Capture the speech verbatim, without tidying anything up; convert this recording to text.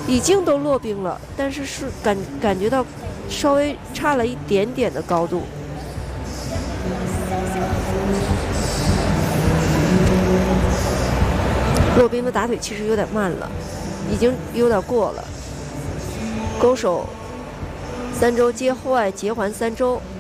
已经都落冰了，但是是感感觉到稍微差了一点点的高度。落冰的打腿其实有点慢了，已经有点过了。勾手三周接后外截环三周，